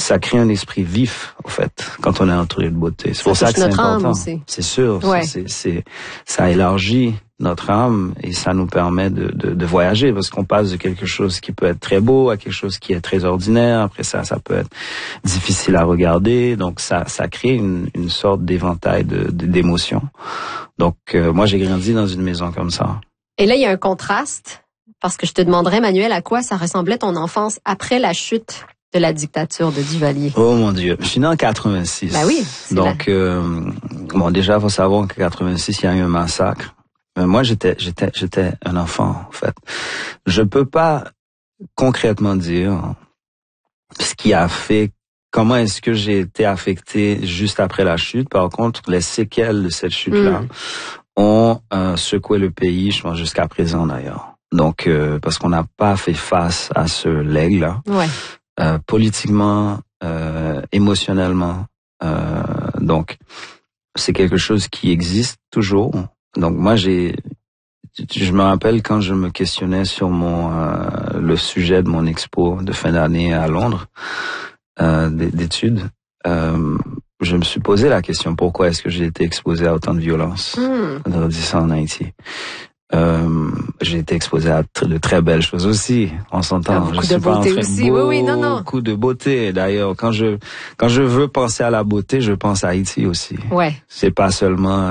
ça crée un esprit vif, en fait, quand on est entouré de beauté. C'est pour ça que c'est important. C'est sûr, ouais. Ça élargit notre âme et ça nous permet de voyager parce qu'on passe de quelque chose qui peut être très beau à quelque chose qui est très ordinaire. Après ça peut être difficile à regarder. Donc ça crée une sorte d'éventail d'émotions. Donc moi j'ai grandi dans une maison comme ça. Et là il y a un contraste parce que je te demanderais, Manuel, à quoi ça ressemblait ton enfance après la chute de la dictature de Duvalier. Oh mon Dieu, je suis né en 86. Ben oui. Donc bon déjà faut savoir qu'en 86 il y a eu un massacre. Mais moi j'étais un enfant en fait. Je peux pas concrètement dire ce qui a fait comment est-ce que j'ai été affecté juste après la chute. Par contre, les séquelles de cette chute-là ont secoué le pays, je pense jusqu'à présent d'ailleurs. Donc parce qu'on n'a pas fait face à ce legs-là. Ouais. Politiquement, émotionnellement. Donc, c'est quelque chose qui existe toujours. Donc, moi, je me rappelle quand je me questionnais sur le sujet de mon expo de fin d'année à Londres, d'études, je me suis posé la question, pourquoi est-ce que j'ai été exposé à autant de violence en Haïti? J'ai été exposé à de très belles choses aussi. On s'entend. Beaucoup de beauté aussi. Oui, non. Beaucoup de beauté. D'ailleurs, quand je veux penser à la beauté, je pense à Haïti aussi. Ouais. C'est pas seulement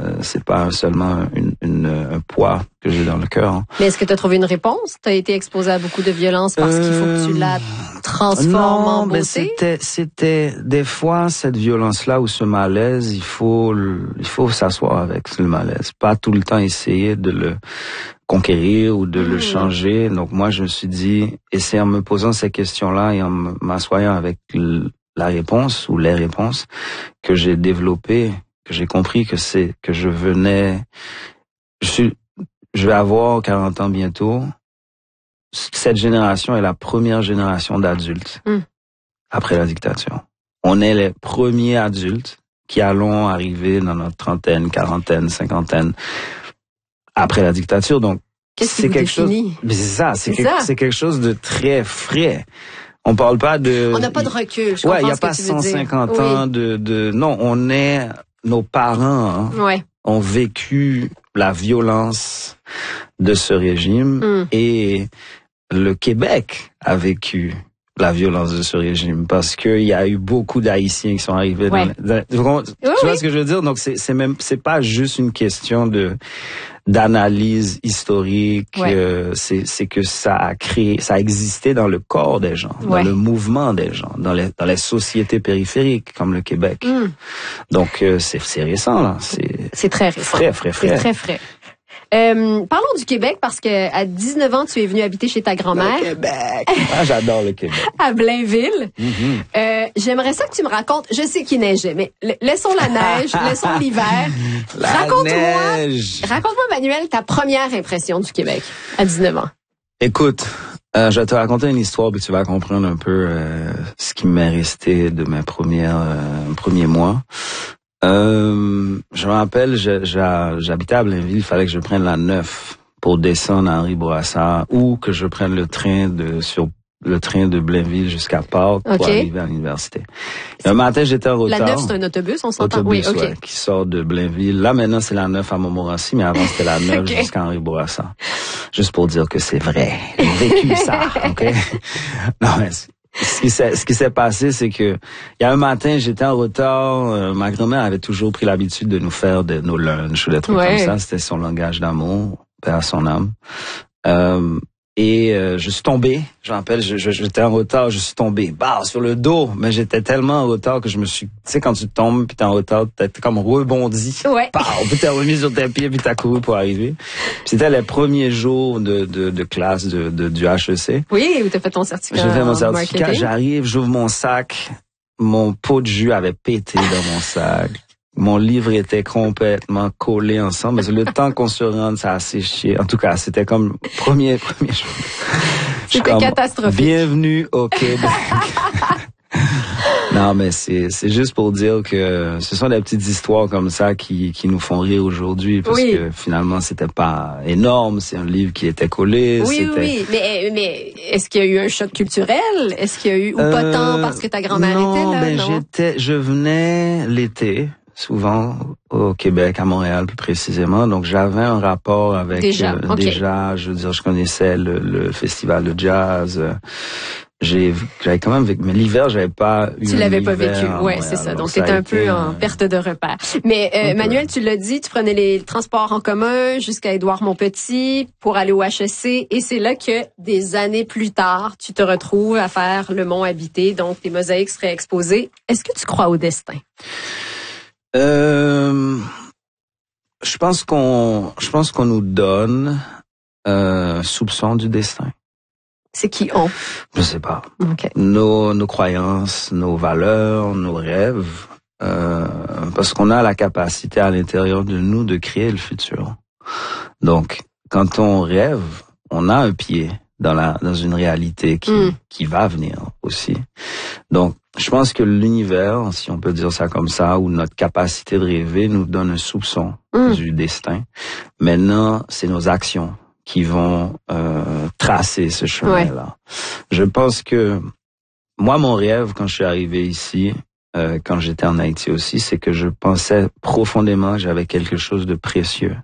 un poids que j'ai dans le cœur. Hein. Mais est-ce que tu as trouvé une réponse? Tu as été exposé à beaucoup de violence parce qu'il faut que tu la transformes en beauté? Mais c'était des fois cette violence-là ou ce malaise, il faut s'asseoir avec le malaise. Pas tout le temps essayer de le conquérir ou de le changer. Donc moi, je me suis dit, et c'est en me posant ces questions-là et en m'assoyant avec la réponse ou les réponses que j'ai développé, que j'ai compris que je vais avoir 40 ans bientôt. Cette génération est la première génération d'adultes après la dictature. On est les premiers adultes qui allons arriver dans notre trentaine, quarantaine, cinquantaine après la dictature. Donc, c'est quelque chose. Mais c'est quelque chose de très frais. On parle pas de. On n'a pas de recul. Ouais, il y a pas 150 ans non, nos parents ont vécu la violence de ce régime et le Québec a vécu la violence de ce régime parce que il y a eu beaucoup d'Haïtiens qui sont arrivés tu vois ce que je veux dire? Donc c'est pas juste une question d'analyse historique, c'est que ça a existé dans le corps des gens, dans le mouvement des gens, dans les sociétés périphériques comme le Québec. Donc c'est récent là, c'est très récent. Frais. C'est très frais. Parlons du Québec parce que à 19 ans, tu es venu habiter chez ta grand-mère. Le Québec. J'adore le Québec. À Blainville. J'aimerais ça que tu me racontes. Je sais qu'il neigeait, mais laissons la neige, laissons l'hiver. Raconte-moi, Manuel, ta première impression du Québec à 19 ans. Écoute, je vais te raconter une histoire puis tu vas comprendre un peu ce qui m'est resté de mes premiers mois. Je me rappelle, j'habitais à Blainville, il fallait que je prenne la 9 pour descendre à Henri-Bourassa ou que je prenne le train de Blainville jusqu'à Pâques pour arriver à l'université. Un matin, j'étais en retard. La 9, c'est un autobus, on s'entend? Qui sort de Blainville. Là, maintenant, c'est la 9 à Montmorency, mais avant, c'était la 9 jusqu'à Henri-Bourassa. Juste pour dire que c'est vrai. J'ai vécu ça, OK? Non, mais ce qui s'est passé, c'est que il y a un matin, j'étais en retard. Ma grand-mère avait toujours pris l'habitude de nous faire nos lunchs ou des trucs comme ça. C'était son langage d'amour, paix à son âme. Je suis tombé. Je me rappelle, j'étais en retard, je suis tombé, sur le dos. Mais j'étais tellement en retard que je me suis, tu sais, quand tu tombes puis t'es en retard, t'es comme rebondi. Puis t'es remis sur tes pieds puis t'as couru pour arriver. Puis c'était les premiers jours de classe du HEC. Oui, où t'as fait ton certificat. J'ai fait mon certificat, j'arrive, j'ouvre mon sac. Mon pot de jus avait pété dans mon sac. Mon livre était complètement collé ensemble. Mais le temps qu'on se rende, ça a séché. En tout cas, c'était comme premier jour. C'était catastrophique. Bienvenue au Québec. Non, Non, mais c'est juste pour dire que ce sont des petites histoires comme ça qui nous font rire aujourd'hui, parce que finalement c'était pas énorme, c'est un livre qui était collé. Oui. Mais est-ce qu'il y a eu un choc culturel? Est-ce qu'il y a eu, ou pas tant parce que ta grand-mère était là? Non, je venais l'été, souvent au Québec, à Montréal plus précisément, donc j'avais un rapport avec déjà, je veux dire, je connaissais le festival de jazz. J'avais quand même vécu, mais l'hiver, j'avais pas eu. Tu l'avais pas vécu, ouais, c'est ça. Donc c'était un peu en perte de repère. Mais Manuel, tu l'as dit, tu prenais les transports en commun jusqu'à Édouard-Montpetit pour aller au HEC, et c'est là que des années plus tard, tu te retrouves à faire le Mont Habité, donc tes mosaïques seraient exposées. Est-ce que tu crois au destin? Je pense qu'on nous donne soupçon du destin. C'est qui on? Je sais pas. Okay. Nos croyances, nos valeurs, nos rêves, parce qu'on a la capacité à l'intérieur de nous de créer le futur. Donc, quand on rêve, on a un pied dans une réalité qui va venir aussi. Donc, je pense que l'univers, si on peut dire ça comme ça, ou notre capacité de rêver nous donne un soupçon du destin. Maintenant, c'est nos actions qui vont tracer ce chemin-là. Ouais. Je pense que moi, mon rêve, quand je suis arrivé ici, quand j'étais en Haïti aussi, c'est que je pensais profondément que j'avais quelque chose de précieux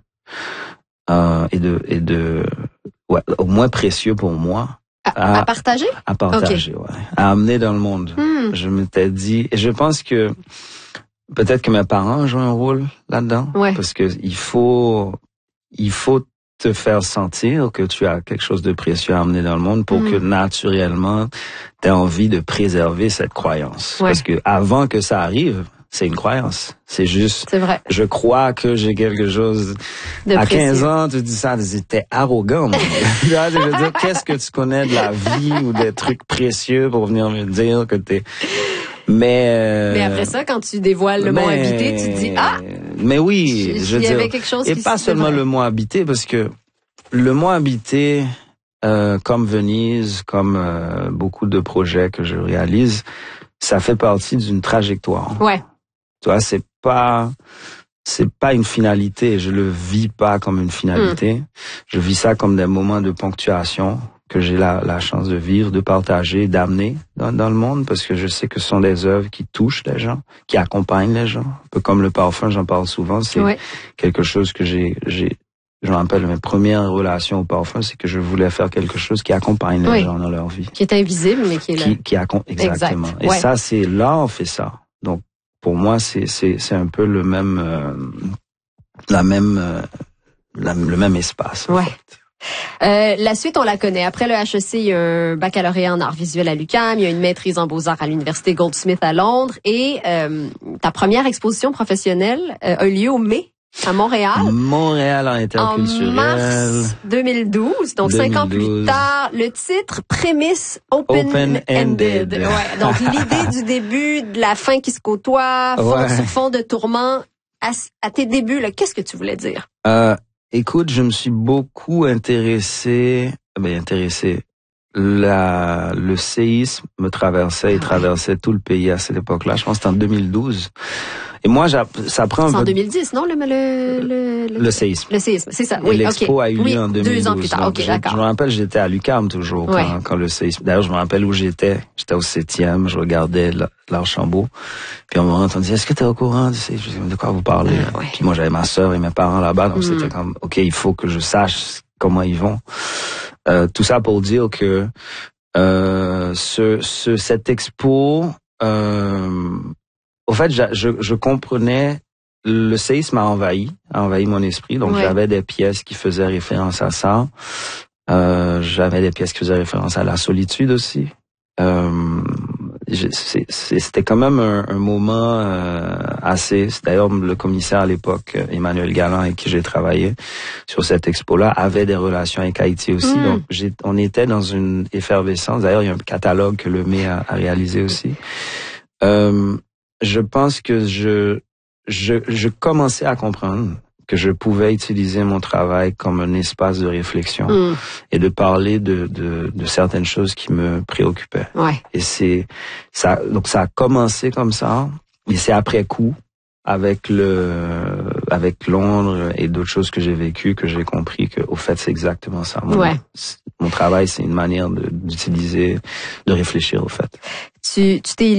ouais, au moins précieux pour moi. À partager? À partager, ouais. À amener dans le monde. Je m'étais dit, et je pense que peut-être que mes parents jouent un rôle là-dedans. Ouais. Parce que il faut te faire sentir que tu as quelque chose de précieux à amener dans le monde pour que naturellement tu aies envie de préserver cette croyance. Ouais. Parce que avant que ça arrive, c'est une croyance. C'est juste, c'est vrai. Je crois que j'ai quelque chose. De à précieux. 15 ans, tu dis ça, t'es arrogant. Je veux dire, qu'est-ce que tu connais de la vie ou des trucs précieux pour venir me dire que t'es... Mais après ça, quand tu dévoiles le Mont Habité, tu te dis mais oui, je veux dire, avait quelque chose et pas seulement le Mont Habité, parce que le Mont Habité, comme Venise, comme beaucoup de projets que je réalise, ça fait partie d'une trajectoire. Ouais. Tu vois, c'est pas une finalité. Je le vis pas comme une finalité. Je vis ça comme des moments de ponctuation que j'ai la chance de vivre, de partager, d'amener dans le monde, parce que je sais que ce sont des œuvres qui touchent les gens, qui accompagnent les gens. Un peu comme le parfum, j'en parle souvent. C'est quelque chose que je me rappelle, mes premières relations au parfum, c'est que je voulais faire quelque chose qui accompagne les gens dans leur vie. Qui est invisible, mais qui est là. Exactement. Exact. Et ça, c'est l'art fait ça. Donc, pour moi, c'est un peu le même espace. Ouais. La suite, on la connaît. Après le HEC, il y a un baccalauréat en arts visuels à l'UQAM, il y a une maîtrise en beaux-arts à l'université Goldsmith à Londres, et ta première exposition professionnelle a eu lieu au mai à Montréal. Montréal interculturel. En mars 2012, donc 5 ans plus tard. Le titre, prémisse open-ended. Ouais, donc l'idée du début, de la fin qui se côtoie, sur fond de tourment. À tes débuts, là, qu'est-ce que tu voulais dire? Écoute, je me suis beaucoup intéressé. Le séisme me traversait et traversait tout le pays à cette époque-là. Je pense que c'était en 2012. Et moi, ça prend c'est en 2010, non, le séisme. Le séisme, c'est ça. Oui, l'expo a eu lieu en 2012. 2 ans plus tard. OK, d'accord. Je me rappelle, j'étais à l'UQAM toujours quand le séisme. D'ailleurs, je me rappelle où j'étais. J'étais au 7e, je regardais l'Archambault. Puis à un moment, on me dit, est-ce que t'es au courant de quoi vous parlez? Puis moi, j'avais ma sœur et mes parents là-bas, donc c'était comme, OK, il faut que je sache comment ils vont. Tout ça pour dire que cette expo, au fait, je comprenais, le séisme a envahi mon esprit, donc j'avais des pièces qui faisaient référence à ça. J'avais des pièces qui faisaient référence à la solitude aussi. C'était quand même un moment assez... D'ailleurs, le commissaire à l'époque, Emmanuel Galland, avec qui j'ai travaillé sur cette expo-là, avait des relations avec Haïti aussi. Donc, on était dans une effervescence. D'ailleurs, il y a un catalogue que le MÉ a réalisé aussi. Je pense que je commençais à comprendre que je pouvais utiliser mon travail comme un espace de réflexion et de parler de certaines choses qui me préoccupaient. Ouais. Et donc ça a commencé comme ça, et c'est après coup, avec Londres et d'autres choses que j'ai vécues, que j'ai compris que, au fait, c'est exactement ça. Mon travail, c'est une manière d'utiliser, de réfléchir, au fait. Tu t'es